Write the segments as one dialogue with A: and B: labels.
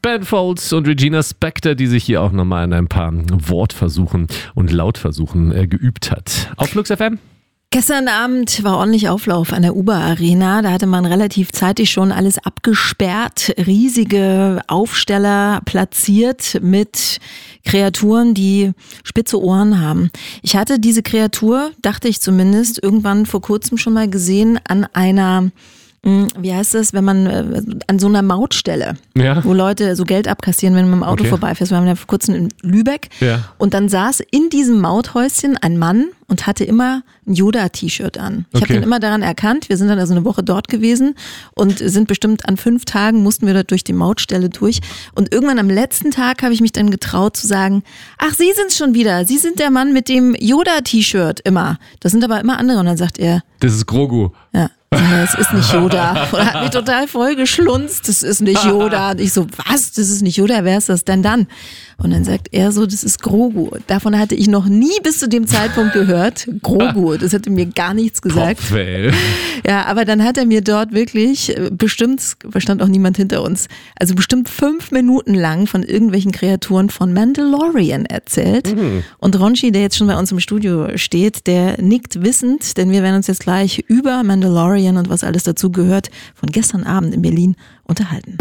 A: Ben Folds und Regina Spektor, die sich hier auch nochmal in ein paar Wortversuchen und Lautversuchen geübt hat. Auf Flux FM.
B: Gestern Abend war ordentlich Auflauf an der Uber-Arena. Da hatte man relativ zeitig schon alles abgesperrt, riesige Aufsteller platziert mit Kreaturen, die spitze Ohren haben. Ich hatte diese Kreatur, dachte ich zumindest, irgendwann vor kurzem schon mal gesehen an einer, wie heißt das, wenn man an so einer Mautstelle, wo Leute so Geld abkassieren, wenn man mit dem Auto vorbeifährt. Wir waren ja vor kurzem in Lübeck und dann saß in diesem Mauthäuschen ein Mann und hatte immer ein Yoda-T-Shirt an. Ich habe ihn immer daran erkannt. Wir sind dann also eine Woche dort gewesen und sind bestimmt an 5 Tagen mussten wir dort durch die Mautstelle durch. Und irgendwann am letzten Tag habe ich mich dann getraut zu sagen, ach, Sie sind's schon wieder. Sie sind der Mann mit dem Yoda-T-Shirt immer. Das sind aber immer andere. Und dann sagt er,
A: das ist Grogu.
B: Ja. Es ist nicht Yoda. Und hat mich total voll geschlunzt. Das ist nicht Yoda. Und ich so, was? Das ist nicht Yoda. Wer ist das denn dann? Und dann sagt er so, das ist Grogu. Davon hatte ich noch nie bis zu dem Zeitpunkt gehört. Grogu, das hätte mir gar nichts gesagt.
A: Top-Fail.
B: Ja, aber dann hat er mir dort wirklich bestimmt, stand auch niemand hinter uns, also bestimmt 5 Minuten lang von irgendwelchen Kreaturen von Mandalorian erzählt. Und Ronchi, der jetzt schon bei uns im Studio steht, der nickt wissend, denn wir werden uns jetzt gleich über Mandalorian und was alles dazu gehört von gestern Abend in Berlin unterhalten.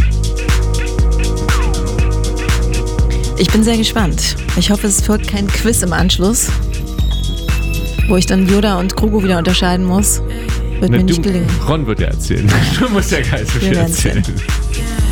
B: Ich bin sehr gespannt. Ich hoffe, es folgt kein Quiz im Anschluss, wo ich dann Yoda und Grogu wieder unterscheiden muss. Wird mir nicht gelingen.
A: Ron wird ja erzählen. Du musst ja gar nicht so viel erzählen.